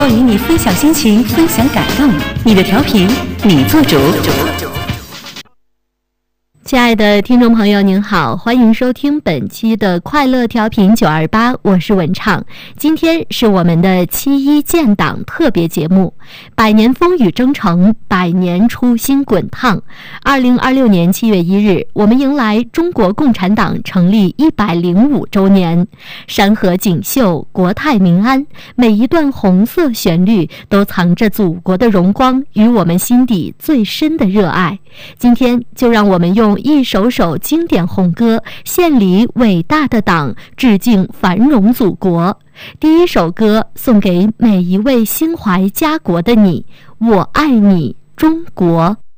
与你分享心情，分享感动。你的调频，你做主。 亲爱的听众朋友您好，欢迎收听本期的快乐调频928，我是文畅。今天是我们的7·1建党特别节目，100年风雨征程，100年初心滚烫。2026年7月1日，我们迎来中国共产党成立105周年。山河锦绣，国泰民安，每一段红色旋律都藏着祖国的荣光与我们心底最深的热爱。今天就让我们用一首首经典红歌献礼伟大的党，致敬繁荣祖国。第一首歌送给每一位心怀家国的你，我爱你中国。